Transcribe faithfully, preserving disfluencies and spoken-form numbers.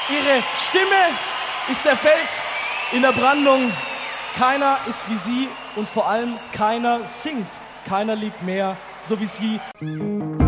Ihre Stimme ist der Fels in der Brandung. Keiner ist wie sie und vor allem keiner singt. Keiner liebt mehr so wie sie.